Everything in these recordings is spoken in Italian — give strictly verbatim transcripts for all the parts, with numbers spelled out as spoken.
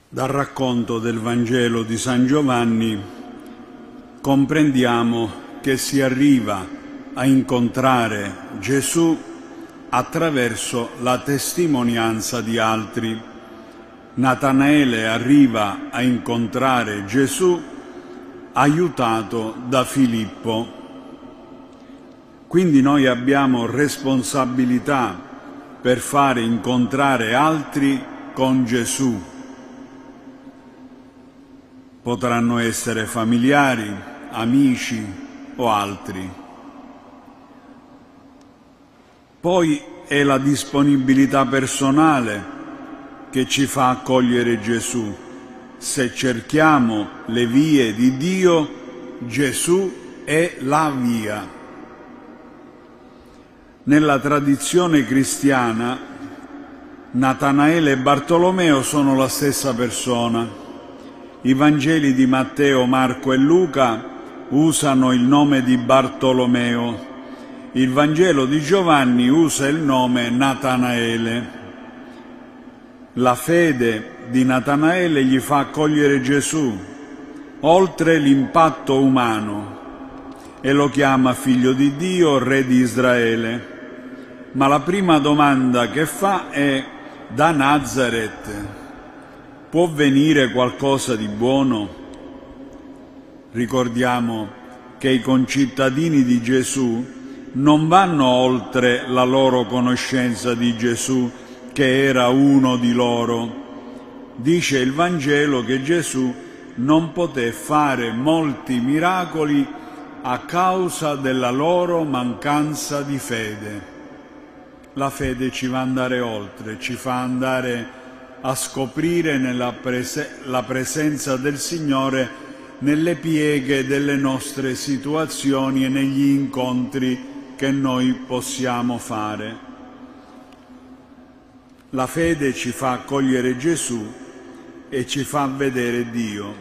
Dal racconto del Vangelo di San Giovanni comprendiamo che si arriva a incontrare Gesù attraverso la testimonianza di altri. Natanaele arriva a incontrare Gesù aiutato da Filippo. Quindi noi abbiamo responsabilità per fare incontrare altri con Gesù. Potranno essere familiari, amici o altri. Poi è la disponibilità personale che ci fa accogliere Gesù. Se cerchiamo le vie di Dio, Gesù è la via. Nella tradizione cristiana, Natanaele e Bartolomeo sono la stessa persona. I Vangeli di Matteo, Marco e Luca usano il nome di Bartolomeo. Il Vangelo di Giovanni usa il nome Natanaele. La fede di Natanaele gli fa accogliere Gesù, oltre l'impatto umano, e lo chiama figlio di Dio, re di Israele. Ma la prima domanda che fa è: da Nazaret può venire qualcosa di buono? Ricordiamo che i concittadini di Gesù non vanno oltre la loro conoscenza di Gesù, che era uno di loro. Dice il Vangelo che Gesù non poté fare molti miracoli a causa della loro mancanza di fede. La fede ci fa andare oltre, ci fa andare a scoprire nella prese- la presenza del Signore nelle pieghe delle nostre situazioni e negli incontri che noi possiamo fare. La fede ci fa accogliere Gesù e ci fa vedere Dio.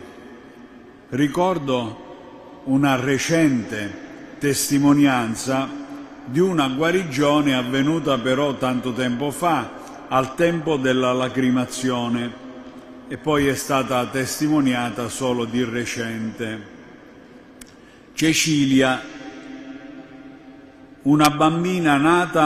Ricordo una recente testimonianza di una guarigione avvenuta però tanto tempo fa, al tempo della lacrimazione, e poi è stata testimoniata solo di recente. Cecilia, una bambina nata